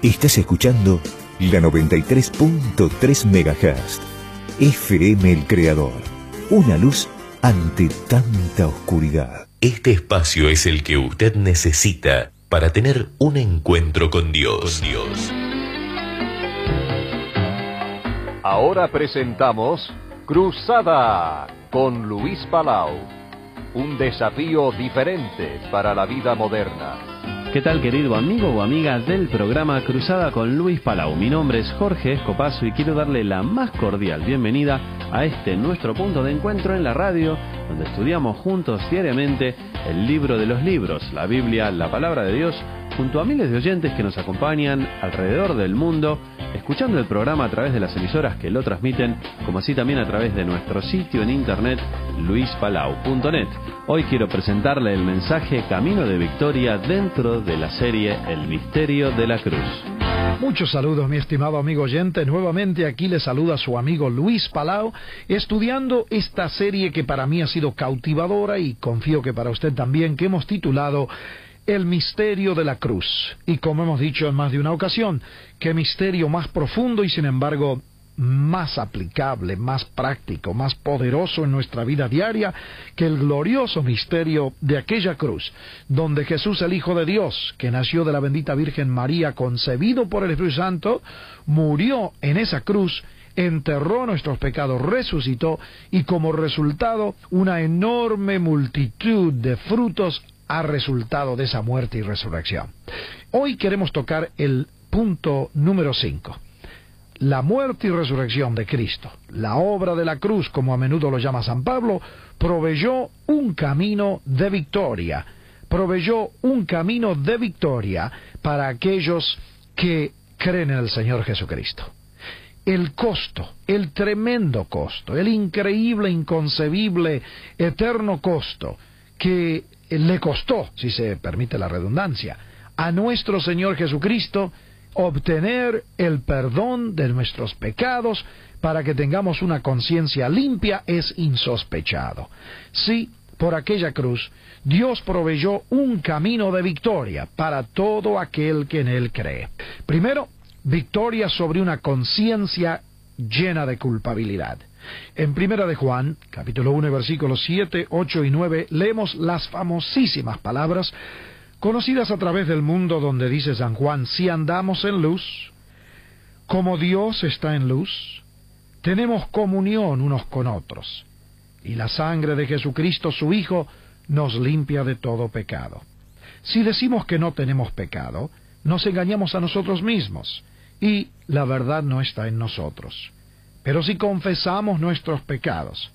Estás escuchando la 93.3 MHz. FM El Creador. Una luz ante tanta oscuridad. Este espacio es el que usted necesita para tener un encuentro con Dios. Ahora presentamos Cruzada con Luis Palau. Un desafío diferente para la vida moderna. ¿Qué tal, querido amigo o amiga del programa Cruzada con Luis Palau? Mi nombre es Jorge Escopazo y quiero darle la más cordial bienvenida a este nuestro punto de encuentro en la radio, donde estudiamos juntos diariamente el libro de los libros, la Biblia, la Palabra de Dios, junto a miles de oyentes que nos acompañan alrededor del mundo, escuchando el programa a través de las emisoras que lo transmiten, como así también a través de nuestro sitio en internet, luispalau.net. Hoy quiero presentarle el mensaje Camino de Victoria dentro de la serie El Misterio de la Cruz. Muchos saludos, mi estimado amigo oyente. Nuevamente aquí le saluda su amigo Luis Palau, estudiando esta serie que para mí ha sido cautivadora y confío que para usted también, que hemos titulado El Misterio de la Cruz. Y como hemos dicho en más de una ocasión, qué misterio más profundo y sin embargo más aplicable, más práctico, más poderoso en nuestra vida diaria que el glorioso misterio de aquella cruz, donde Jesús, el Hijo de Dios, que nació de la bendita Virgen María, concebido por el Espíritu Santo, murió en esa cruz, enterró nuestros pecados, resucitó y como resultado una enorme multitud de frutos ha resultado de esa muerte y resurrección. Hoy queremos tocar el punto número 5. La muerte y resurrección de Cristo, la obra de la cruz, como a menudo lo llama San Pablo, proveyó un camino de victoria. Proveyó un camino de victoria para aquellos que creen en el Señor Jesucristo. El costo, el tremendo costo, el increíble, inconcebible, eterno costo que le costó, si se permite la redundancia, a nuestro Señor Jesucristo obtener el perdón de nuestros pecados para que tengamos una conciencia limpia es insospechado. Sí, por aquella cruz, Dios proveyó un camino de victoria para todo aquel que en Él cree. Primero, victoria sobre una conciencia llena de culpabilidad. En Primera de Juan, capítulo 1, versículos 7, 8 y 9, leemos las famosísimas palabras conocidas a través del mundo, donde dice San Juan: si andamos en luz, como Dios está en luz, tenemos comunión unos con otros, y la sangre de Jesucristo, su Hijo, nos limpia de todo pecado. Si decimos que no tenemos pecado, nos engañamos a nosotros mismos, y la verdad no está en nosotros. Pero si confesamos nuestros pecados,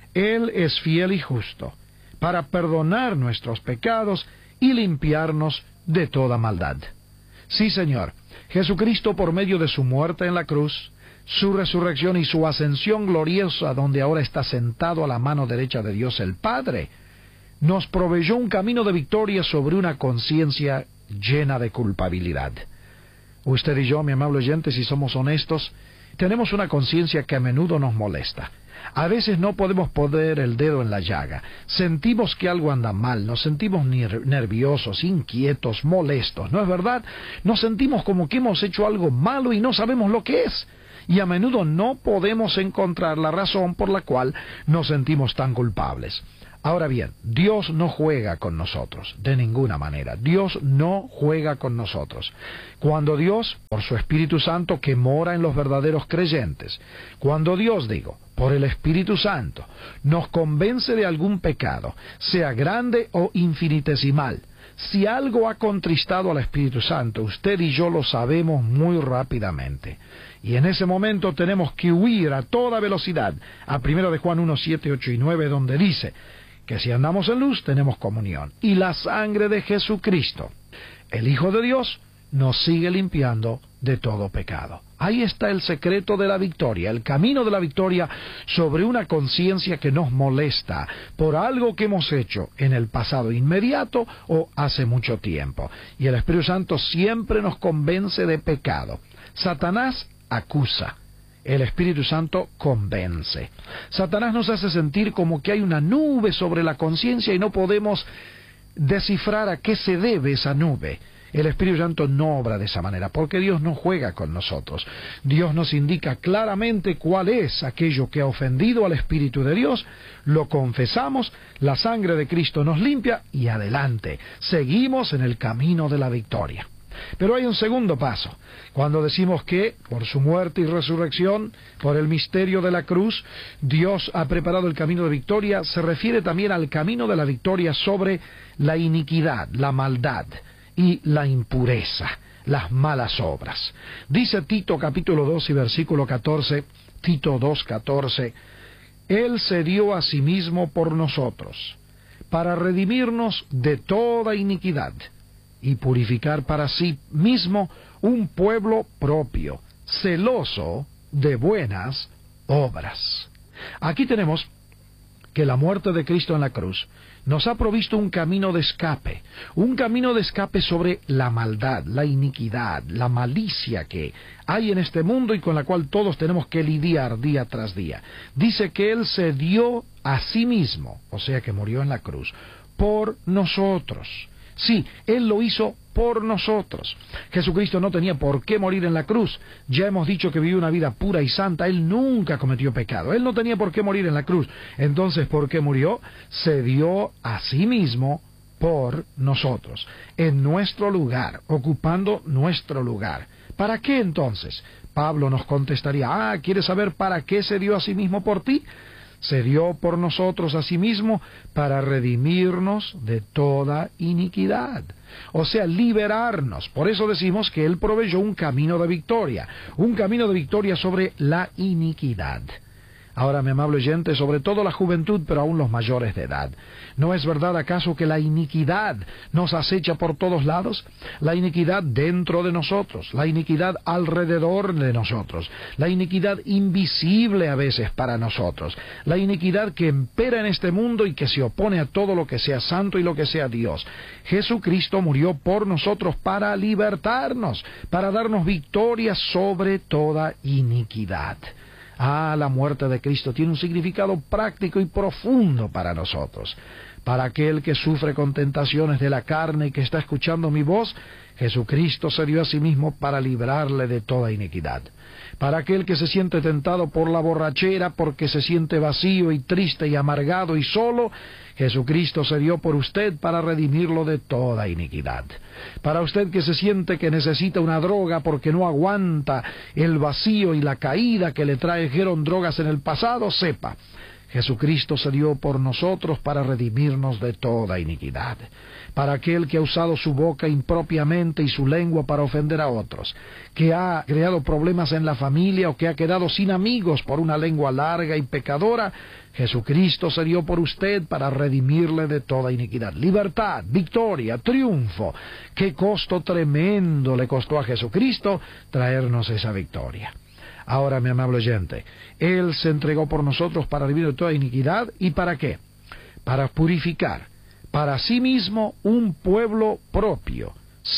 Él es fiel y justo para perdonar nuestros pecados y limpiarnos de toda maldad. Sí, Señor, Jesucristo, por medio de su muerte en la cruz, su resurrección y su ascensión gloriosa, donde ahora está sentado a la mano derecha de Dios el Padre, nos proveyó un camino de victoria sobre una conciencia llena de culpabilidad. Usted y yo, mi amable oyente, si somos honestos, tenemos una conciencia que a menudo nos molesta. A veces no podemos poner el dedo en la llaga. Sentimos que algo anda mal, nos sentimos nerviosos, inquietos, molestos, ¿no es verdad? Nos sentimos como que hemos hecho algo malo y no sabemos lo que es. Y a menudo no podemos encontrar la razón por la cual nos sentimos tan culpables. Ahora bien, Dios no juega con nosotros, de ninguna manera. Dios no juega con nosotros. Cuando Dios, por su Espíritu Santo que mora en los verdaderos creyentes, cuando Dios, por el Espíritu Santo, nos convence de algún pecado, sea grande o infinitesimal, si algo ha contristado al Espíritu Santo, usted y yo lo sabemos muy rápidamente. Y en ese momento tenemos que huir a toda velocidad a 1 de Juan 1, 7, 8 y 9, donde dice que si andamos en luz tenemos comunión. Y la sangre de Jesucristo, el Hijo de Dios, nos sigue limpiando de todo pecado. Ahí está el secreto de la victoria, el camino de la victoria sobre una conciencia que nos molesta por algo que hemos hecho en el pasado inmediato o hace mucho tiempo. Y el Espíritu Santo siempre nos convence de pecado. Satanás acusa. El Espíritu Santo convence. Satanás nos hace sentir como que hay una nube sobre la conciencia y no podemos descifrar a qué se debe esa nube. El Espíritu Santo no obra de esa manera, porque Dios no juega con nosotros. Dios nos indica claramente cuál es aquello que ha ofendido al Espíritu de Dios, lo confesamos, la sangre de Cristo nos limpia y adelante, seguimos en el camino de la victoria. Pero hay un segundo paso. Cuando decimos que por su muerte y resurrección, por el misterio de la cruz, Dios ha preparado el camino de victoria, se refiere también al camino de la victoria sobre la iniquidad, la maldad y la impureza, las malas obras. Dice Tito capítulo 2 y versículo 14, Tito 2:14, Él se dio a sí mismo por nosotros, para redimirnos de toda iniquidad, y purificar para sí mismo un pueblo propio, celoso de buenas obras. Aquí tenemos que la muerte de Cristo en la cruz nos ha provisto un camino de escape sobre la maldad, la iniquidad, la malicia que hay en este mundo y con la cual todos tenemos que lidiar día tras día. Dice que Él se dio a sí mismo, o sea que murió en la cruz, por nosotros. Sí, Él lo hizo por nosotros. Jesucristo no tenía por qué morir en la cruz. Ya hemos dicho que vivió una vida pura y santa. Él nunca cometió pecado. Él no tenía por qué morir en la cruz. Entonces, ¿por qué murió? Se dio a sí mismo por nosotros, en nuestro lugar, ocupando nuestro lugar. ¿Para qué entonces? Pablo nos contestaría, ¿quieres saber para qué se dio a sí mismo por ti? Se dio por nosotros a sí mismo para redimirnos de toda iniquidad. O sea, liberarnos. Por eso decimos que Él proveyó un camino de victoria sobre la iniquidad. Ahora, mi amable oyente, sobre todo la juventud, pero aún los mayores de edad, ¿no es verdad acaso que la iniquidad nos acecha por todos lados? La iniquidad dentro de nosotros, la iniquidad alrededor de nosotros, la iniquidad invisible a veces para nosotros, la iniquidad que impera en este mundo y que se opone a todo lo que sea santo y lo que sea Dios. Jesucristo murió por nosotros para libertarnos, para darnos victoria sobre toda iniquidad. La muerte de Cristo tiene un significado práctico y profundo para nosotros. Para aquel que sufre con tentaciones de la carne y que está escuchando mi voz, Jesucristo se dio a sí mismo para librarle de toda iniquidad. Para aquel que se siente tentado por la borrachera, porque se siente vacío y triste y amargado y solo, Jesucristo se dio por usted para redimirlo de toda iniquidad. Para usted que se siente que necesita una droga porque no aguanta el vacío y la caída que le trajeron drogas en el pasado, sepa, Jesucristo se dio por nosotros para redimirnos de toda iniquidad. Para aquel que ha usado su boca impropiamente y su lengua para ofender a otros, que ha creado problemas en la familia o que ha quedado sin amigos por una lengua larga y pecadora, Jesucristo se dio por usted para redimirle de toda iniquidad. Libertad, victoria, triunfo. Qué costo tremendo le costó a Jesucristo traernos esa victoria. Ahora, mi amable oyente, Él se entregó por nosotros para redimir de toda iniquidad. ¿Y para qué? Para purificar para sí mismo un pueblo propio,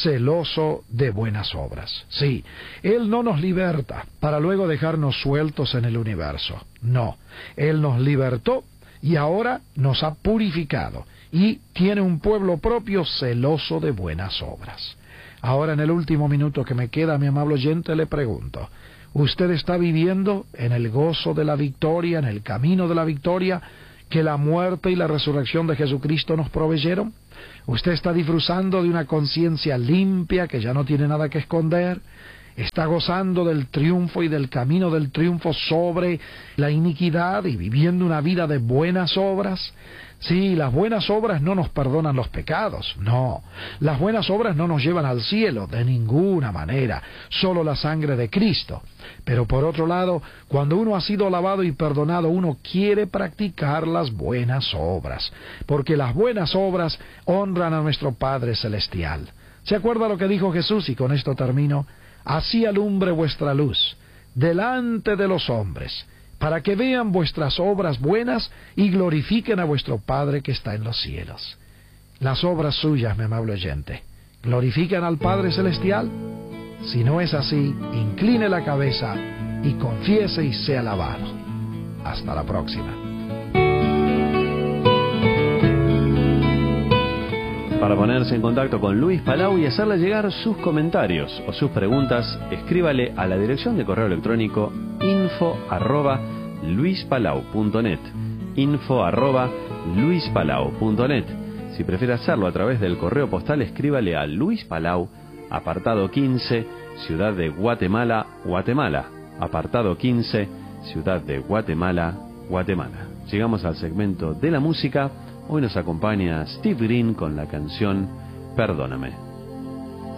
celoso de buenas obras. Sí, Él no nos liberta para luego dejarnos sueltos en el universo. No, Él nos libertó y ahora nos ha purificado y tiene un pueblo propio celoso de buenas obras. Ahora, en el último minuto que me queda, mi amable oyente, le pregunto, ¿usted está viviendo en el gozo de la victoria, en el camino de la victoria que la muerte y la resurrección de Jesucristo nos proveyeron? ¿Usted está disfrutando de una conciencia limpia que ya no tiene nada que esconder? ¿Está gozando del triunfo y del camino del triunfo sobre la iniquidad y viviendo una vida de buenas obras? Sí, las buenas obras no nos perdonan los pecados, no. Las buenas obras no nos llevan al cielo, de ninguna manera, solo la sangre de Cristo. Pero por otro lado, cuando uno ha sido lavado y perdonado, uno quiere practicar las buenas obras, porque las buenas obras honran a nuestro Padre Celestial. ¿Se acuerda lo que dijo Jesús? Y con esto termino. Así alumbre vuestra luz delante de los hombres, para que vean vuestras obras buenas y glorifiquen a vuestro Padre que está en los cielos. Las obras suyas, mi amable oyente, ¿glorifican al Padre Celestial? Si no es así, incline la cabeza y confiese y sea alabado. Hasta la próxima. Para ponerse en contacto con Luis Palau y hacerle llegar sus comentarios o sus preguntas, escríbale a la dirección de correo electrónico info@luispalau.net, info@luispalau.net. Si prefiere hacerlo a través del correo postal, escríbale a Luis Palau, apartado 15, Ciudad de Guatemala, Guatemala. Apartado 15, Ciudad de Guatemala, Guatemala. Llegamos al segmento de la música. Hoy nos acompaña Steve Green con la canción Perdóname.